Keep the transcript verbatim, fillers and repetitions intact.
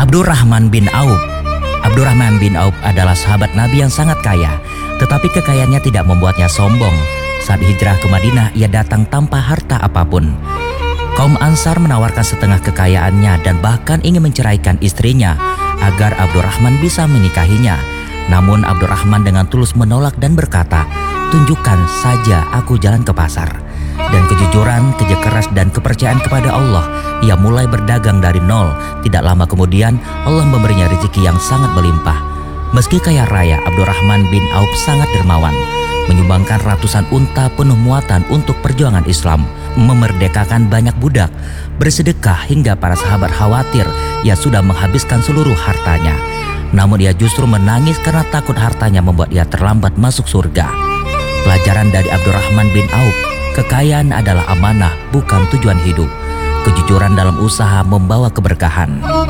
Abdurrahman bin Auf. Abdurrahman bin Auf adalah sahabat Nabi yang sangat kaya, tetapi kekayaannya tidak membuatnya sombong. Saat hijrah ke Madinah, ia datang tanpa harta apapun. Kaum Ansar menawarkan setengah kekayaannya dan bahkan ingin menceraikan istrinya agar Abdurrahman bisa menikahinya. Namun Abdurrahman dengan tulus menolak dan berkata, "Tunjukkan saja aku jalan ke pasar." Dan kejujuran, kerja keras dan kepercayaan kepada Allah, ia mulai berdagang dari nol. Tidak lama kemudian Allah memberinya rezeki yang sangat berlimpah. Meski kaya raya, Abdurrahman bin Auf sangat dermawan, menyumbangkan ratusan unta penuh muatan untuk perjuangan Islam, memerdekakan banyak budak, bersedekah hingga para sahabat khawatir ia sudah menghabiskan seluruh hartanya. Namun ia justru menangis karena takut hartanya membuat ia terlambat masuk surga. Pelajaran dari Abdurrahman bin Auf: kekayaan adalah amanah, bukan tujuan hidup. Kejujuran dalam usaha membawa keberkahan.